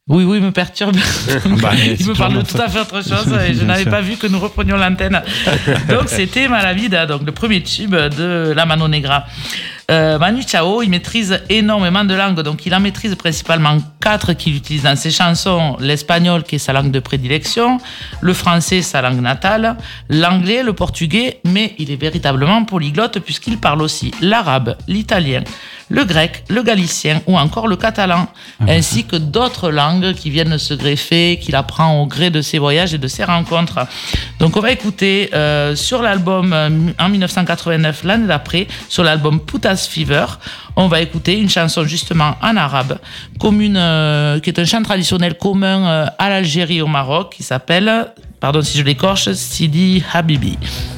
Oui, il me perturbe. Il me parle de tout à fait autre chose et je n'avais pas vu que nous reprenions l'antenne. Donc, c'était Mala Vida, donc le premier tube de La Mano Negra. Manu Chao, il maîtrise énormément de langues, donc il en maîtrise principalement 4 qu'il utilise dans ses chansons: l'espagnol, qui est sa langue de prédilection, le français, sa langue natale, l'anglais, le portugais, mais il est véritablement polyglotte puisqu'il parle aussi l'arabe, l'italien, le grec, le galicien ou encore le catalan, ainsi que d'autres langues qui viennent se greffer, qu'il apprend au gré de ses voyages et de ses rencontres. Donc on va écouter sur l'album en 1989, l'année d'après, sur l'album Putas Fever, on va écouter une chanson justement en arabe, qui est un chant traditionnel commun à l'Algérie et au Maroc, qui s'appelle, pardon si je l'écorche, Sidi Habibi.